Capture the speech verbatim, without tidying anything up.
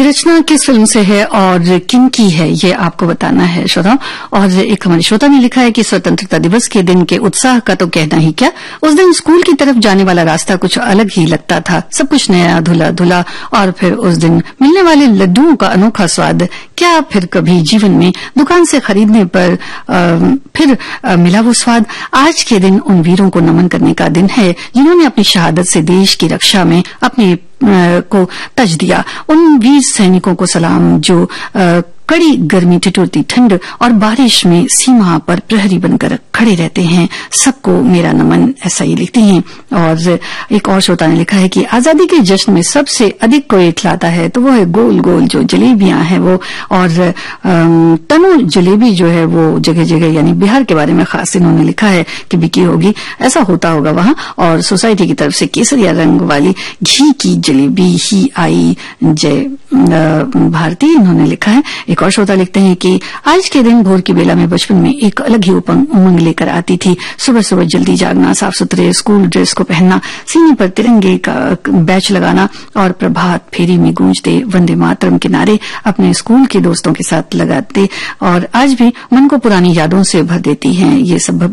ये रचना किस फिल्म से है और किन की है, ये आपको बताना है श्रोताओं। और एक हमारे श्रोता ने लिखा है कि स्वतंत्रता दिवस के दिन के उत्साह का तो कहना ही क्या। उस दिन स्कूल की तरफ जाने वाला रास्ता कुछ अलग ही लगता था, सब कुछ नया धुला धुला, और फिर उस दिन मिलने वाले लड्डुओं का अनोखा स्वाद क्या फिर कभी जीवन में दुकान से खरीदने पर आ, फिर आ, मिला वो स्वाद। आज के दिन उन वीरों को नमन करने का दिन है जिन्होंने अपनी शहादत से देश की रक्षा में अपने को तज दिया। उन वीर सैनिकों को सलाम जो आ, कड़ी गर्मी, ठिठुरती ठंड और बारिश में सीमा पर प्रहरी बनकर खड़े रहते हैं, सबको मेरा नमन, ऐसा ही लिखती हैं। और एक और श्रोता ने लिखा है कि आजादी के जश्न में सबसे अधिक कोई खिलाता है तो वो है गोल गोल जो जलेबियां हैं वो, और तनु जलेबी जो है वो जगह जगह, यानी बिहार के बारे में खास इन्होंने लिखा है कि बिकी होगी, ऐसा होता होगा वहां। और सोसाइटी की तरफ से केसरिया रंग वाली घी की जलेबी ही आई, जय भारती, इन्होंने लिखा है। एक और श्रोता लिखते हैं कि आज के दिन भोर की बेला में बचपन में एक अलग ही उमंग लेकर आती थी। सुबह सुबह जल्दी जागना, साफ सुथरे स्कूल ड्रेस को पहनना, सीने पर तिरंगे का बैच लगाना और प्रभात फेरी में गूंजते वंदे मातरम के नारे अपने स्कूल के दोस्तों के साथ लगाते, और आज भी मन को पुरानी यादों से भर देती हैं। ये सब